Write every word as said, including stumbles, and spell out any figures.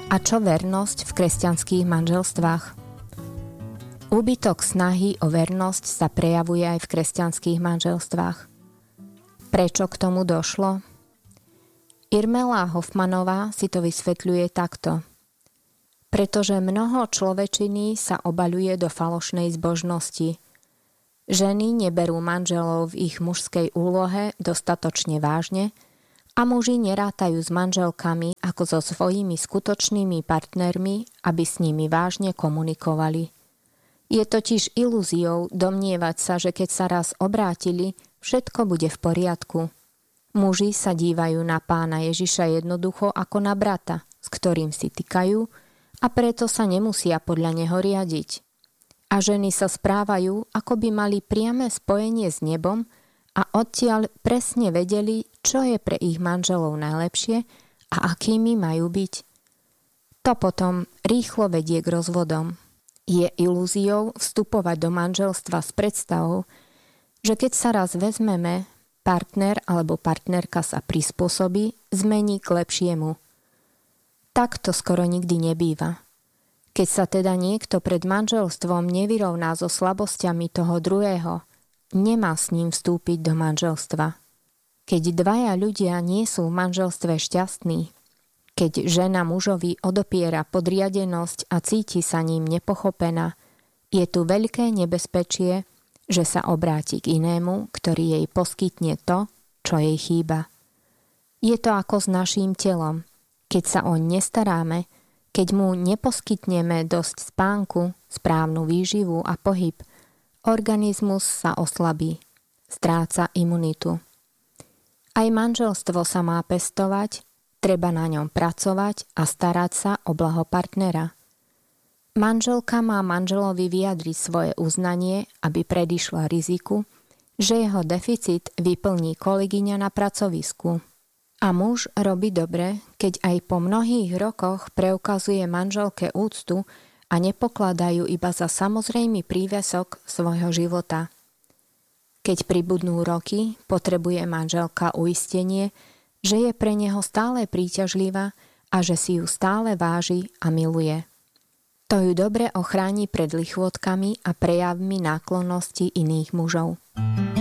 A čo vernosť v kresťanských manželstvách? Úbytok snahy o vernosť sa prejavuje aj v kresťanských manželstvách. Prečo k tomu došlo? Irmela Hoffmanová si to vysvetľuje takto. Pretože mnoho človečiny sa obaľuje do falošnej zbožnosti. Ženy neberú manželov v ich mužskej úlohe dostatočne vážne a muži nerátajú s manželkami ako so svojimi skutočnými partnermi, aby s nimi vážne komunikovali. Je totiž ilúziou domnievať sa, že keď sa raz obrátili, všetko bude v poriadku. Muži sa dívajú na Pána Ježiša jednoducho ako na brata, s ktorým si tykajú, a preto sa nemusia podľa neho riadiť. A ženy sa správajú, ako by mali priame spojenie s nebom a odtiaľ presne vedeli, čo je pre ich manželov najlepšie a akými majú byť. To potom rýchlo vedie k rozvodom. Je ilúziou vstupovať do manželstva s predstavou, že keď sa raz vezmeme, partner alebo partnerka sa prispôsobí, zmení k lepšiemu. Tak to skoro nikdy nebýva. Keď sa teda niekto pred manželstvom nevyrovná so slabosťami toho druhého, nemá s ním vstúpiť do manželstva. Keď dvaja ľudia nie sú v manželstve šťastní, keď žena mužovi odopiera podriadenosť a cíti sa ním nepochopená, je tu veľké nebezpečie, že sa obráti k inému, ktorý jej poskytne to, čo jej chýba. Je to ako s naším telom. Keď sa oň nestaráme, keď mu neposkytneme dosť spánku, správnu výživu a pohyb, organizmus sa oslabí, stráca imunitu. Aj manželstvo sa má pestovať, treba na ňom pracovať a starať sa o blaho partnera. Manželka má manželovi vyjadriť svoje uznanie, aby predišla riziku, že jeho deficit vyplní kolegyňa na pracovisku. A muž robí dobre, keď aj po mnohých rokoch preukazuje manželke úctu a nepokladajú iba za samozrejmý prívesok svojho života. Keď pribudnú roky, potrebuje manželka uistenie, že je pre neho stále príťažlivá a že si ju stále váži a miluje. To ju dobre ochráni pred lichvotkami a prejavmi náklonnosti iných mužov.